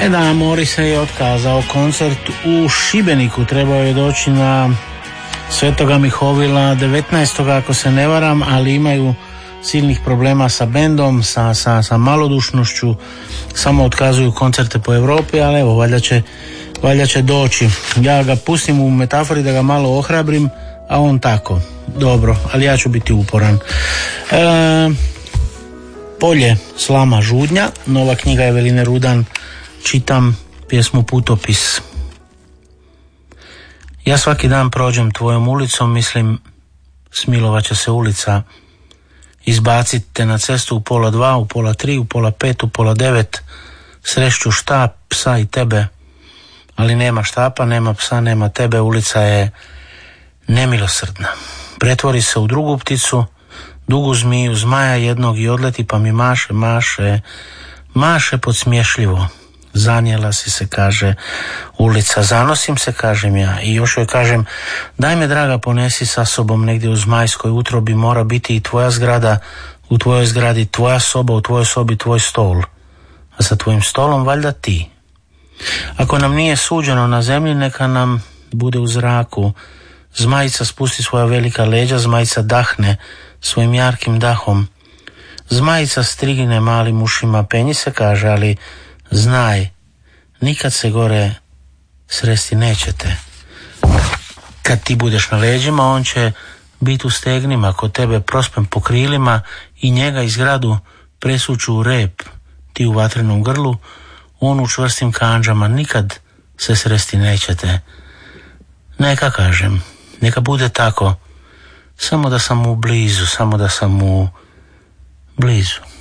Da, Morrissey je otkazao koncert u Šibeniku, trebao je doći na Svetoga Mihovila 19. ako se ne varam, ali imaju silnih problema sa bendom, sa malodušnošću, samo otkazuju koncerte po Europi, ali evo, valjda će doći. Ja ga pustim u metafori da ga malo ohrabrim, a on tako, dobro, ali ja ću biti uporan. Polje, slama, žudnja, nova knjiga Eveline Rudan, čitam pjesmu Putopis. Ja svaki dan prođem tvojom ulicom, mislim, smilovat će se ulica, izbacit te na cestu u 1:30, u 1:30, u 1:45, u 1:45, srešću štap, psa i tebe, ali nema štapa, nema psa, nema tebe, ulica je nemilosrdna. Pretvori se u drugu pticu, dugu zmiju, zmaja jednog i odleti pa mi maše podsmješljivo. Zanijela si se, kaže ulica, zanosim se, kažem ja, i još joj kažem, daj me draga ponesi sa sobom negdje u zmajskoj utrobi, mora biti i tvoja zgrada, u tvojoj zgradi tvoja soba, u tvojoj sobi tvoj stol, a sa tvojim stolom valjda ti. Ako nam nije suđeno na zemlji, neka nam bude u zraku. Zmajica spusti svoja velika leđa, zmajica dahne svojim jarkim dahom. Zmajica strigine malim ušima, penji se, kaže, ali znaj, nikad se gore sresti nećete. Kad ti budeš na leđima, on će biti u stegnima, kod tebe prospem po krilima i njega iz gradu presuču u rep, ti u vatrenom grlu, on u čvrstim kandžama, nikad se sresti nećete. Neka, kažem, neka bude tako, samo da sam mu blizu, samo da sam mu blizu.